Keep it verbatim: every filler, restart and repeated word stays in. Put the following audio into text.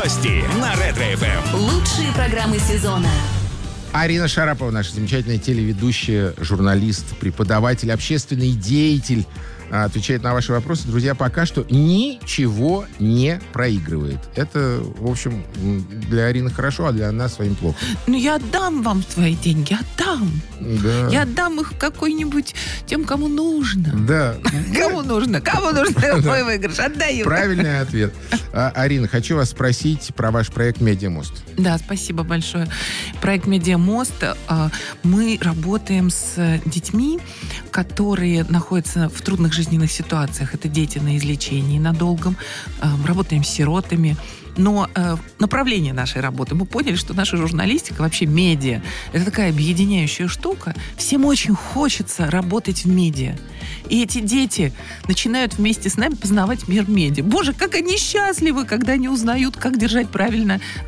Новости на Ретро-эф эм. Лучшие программы сезона. Арина Шарапова, наша замечательная телеведущая, журналист, преподаватель, общественный деятель, отвечает на ваши вопросы. Друзья, пока что ничего не проигрывает. Это, в общем, для Арины хорошо, а для нас с вами плохо. Ну, я отдам вам свои деньги, отдам. Да. Я отдам их какой-нибудь тем, кому нужно. Да. Кому нужно? Кому нужно мой выигрыш? Отдаю. Правильный ответ. А, Арина, хочу вас спросить про ваш проект «Медиамост». Да, спасибо большое. Проект «Медиамост». а, Мы работаем с детьми, которые находятся в трудных жизненных ситуациях. Это дети на излечении на долгом. А, Работаем с сиротами. Но э, направление нашей работы, мы поняли, что наша журналистика, вообще медиа, это такая объединяющая штука. Всем очень хочется работать в медиа. И эти дети начинают вместе с нами познавать мир медиа. Боже, как они счастливы, когда они узнают, как держать правильно